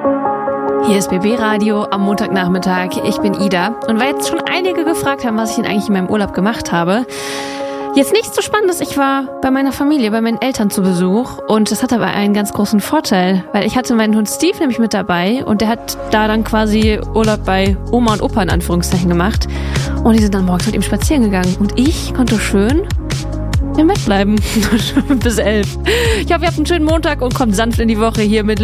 Hier ist BB Radio am Montagnachmittag. Ich bin Ida. Und weil jetzt schon einige gefragt haben, was ich denn eigentlich in meinem Urlaub gemacht habe, jetzt nichts so Spannendes. Ich war bei meiner Familie, bei meinen Eltern zu Besuch. Und das hat aber einen ganz großen Vorteil, weil ich hatte meinen Hund Steve nämlich mit dabei. Und der hat da dann quasi Urlaub bei Oma und Opa in Anführungszeichen gemacht. Und die sind dann morgens mit ihm spazieren gegangen. Und ich konnte schön im Bett bleiben bis 11. Ich hoffe, ihr habt einen schönen Montag und kommt sanft in die Woche hier mit